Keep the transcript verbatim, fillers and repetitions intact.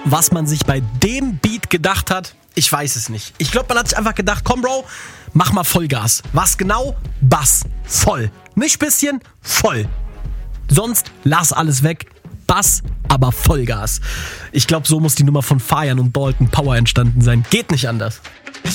Was man sich bei dem Beat gedacht hat, ich weiß es nicht. Ich glaube, man hat sich einfach gedacht, komm Bro, mach mal Vollgas. Was genau? Bass. Voll. Nicht bisschen, voll. Sonst lass alles weg. Bass, aber Vollgas. Ich glaube, so muss die Nummer von Fajan und Dalton Power entstanden sein. Geht nicht anders.